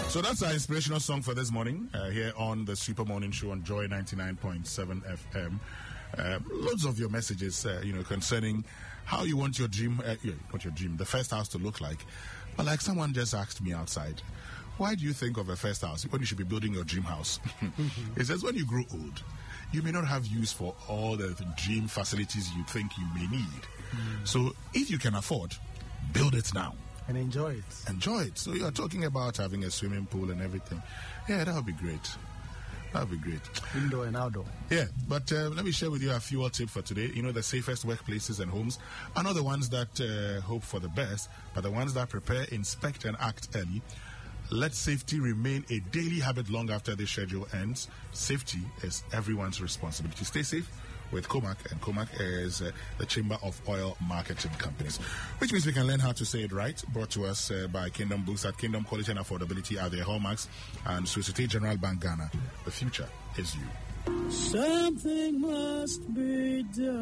So that's our inspirational song for this morning here on the Super Morning Show on Joy 99.7 FM. Loads of your messages, concerning how you want your dream, the first house to look like. But like someone just asked me outside, why do you think of a first house when you should be building your dream house? It says when you grow old, you may not have use for all the dream facilities you think you may need. So if you can afford, build it now. And enjoy it. Enjoy it. So you're talking about having a swimming pool and everything. Yeah, that would be great. That would be great. Indoor and outdoor. Yeah, but let me share with you a fuel tip for today. You know, the safest workplaces and homes are not the ones that hope for the best, but the ones that prepare, inspect, and act early. Let safety remain a daily habit long after the schedule ends. Safety is everyone's responsibility. Stay safe with Comac, and Comac is the Chamber of Oil Marketing Companies, which means we can learn how to say it right. Brought to us by Kingdom Books. At Kingdom, quality and affordability are their hallmarks, and Societe Generale Bank Ghana. The future is you. Something must be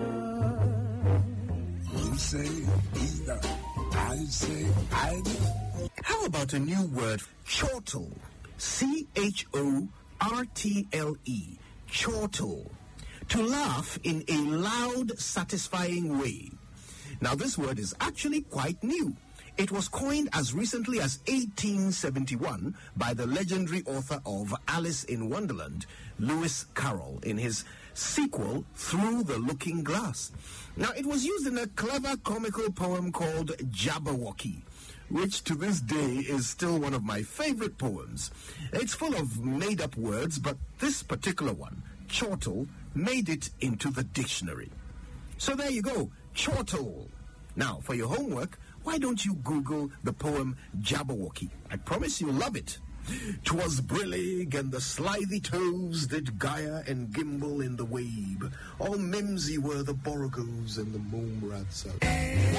done. You say either, I say either. How about a new word, chortle? C-H-O-R-T-L-E, chortle. To laugh in a loud, satisfying way. Now, this word is actually quite new. It was coined as recently as 1871 by the legendary author of Alice in Wonderland, Lewis Carroll, in his sequel, Through the Looking Glass. Now, it was used in a clever comical poem called Jabberwocky, which to this day is still one of my favorite poems. It's full of made-up words, but this particular one, chortle, made it into the dictionary. So there you go, chortle. Now, for your homework, why don't you Google the poem Jabberwocky? I promise you'll love it. 'Twas brillig and the slithy toves did gyre and gimble in the wabe. All mimsy were the boragos and the mome rats.